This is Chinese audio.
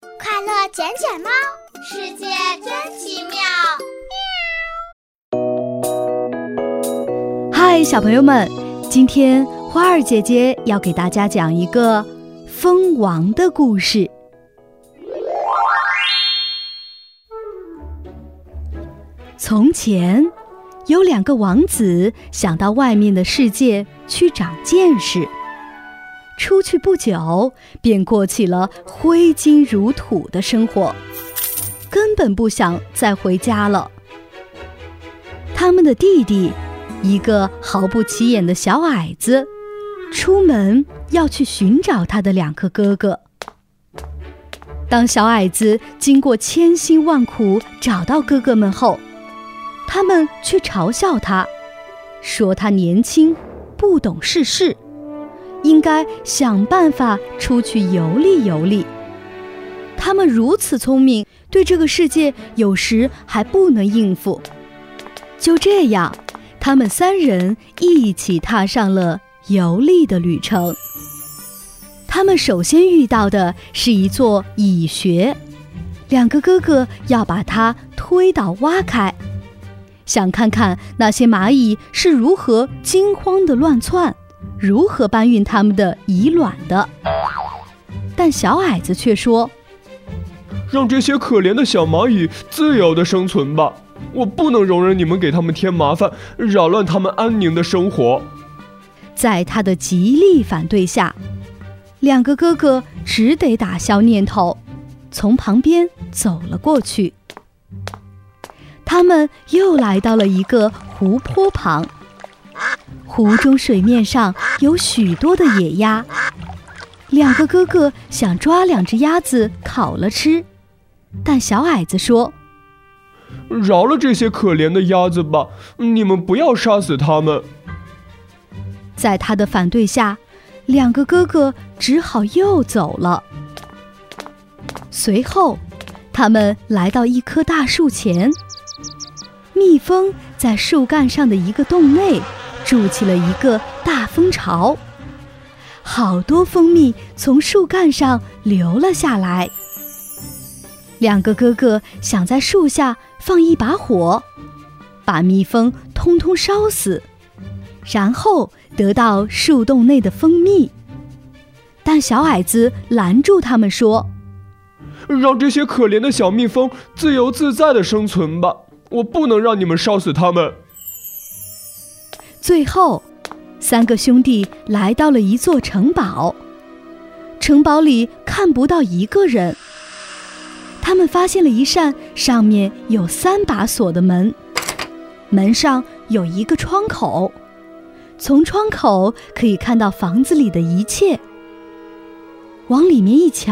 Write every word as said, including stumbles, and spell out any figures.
快乐捡捡猫，世界真奇妙。 嗨，小朋友们，今天花儿姐姐要给大家讲一个蜂王的故事。从前有两个王子想到外面的世界去长见识，出去不久便过起了挥金如土的生活，根本不想再回家了。他们的弟弟，一个毫不起眼的小矮子，出门要去寻找他的两个哥哥。当小矮子经过千辛万苦找到哥哥们后，他们却嘲笑他，说他年轻，不懂世事，应该想办法出去游历游历。他们如此聪明，对这个世界有时还不能应付。就这样，他们三人一起踏上了游历的旅程。他们首先遇到的是一座蚁穴，两个哥哥要把它推倒挖开，想看看那些蚂蚁是如何惊慌地乱窜，如何搬运他们的蚁卵的。但小矮子却说， 让这些可怜的小蚂蚁自由地生存吧，我不能容忍你们给他们添麻烦，扰乱他们安宁的生活。 在他的极力反对下，两个哥哥只得打消念头，从旁边走了过去。他们又来到了一个湖泊旁，湖中水面上有许多的野鸭，两个哥哥想抓两只鸭子烤了吃，但小矮子说， 饶了这些可怜的鸭子吧，你们不要杀死它们。 在他的反对下，两个哥哥只好又走了。随后，他们来到一棵大树前，蜜蜂在树干上的一个洞内筑起了一个大蜂巢，好多蜂蜜从树干上流了下来。两个哥哥想在树下放一把火，把蜜蜂通通烧死，然后得到树洞内的蜂蜜。但小矮子拦住他们说， 让这些可怜的小蜜蜂自由自在地生存吧，我不能让你们烧死它们。 最后，三个兄弟来到了一座城堡，城堡里看不到一个人。他们发现了一扇上面有三把锁的门，门上有一个窗口，从窗口可以看到房子里的一切。往里面一瞧，